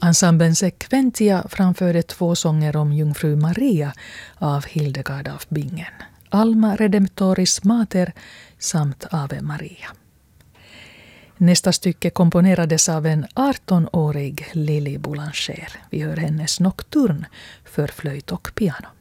Ensemblen Sequentia framförde 2 sånger om Jungfru Maria av Hildegard af Bingen. Alma Redemptoris Mater samt Ave Maria. Nästa stycke komponerades av en 18-årig Lili Boulanger. Vi hör hennes Nocturne för flöjt och piano.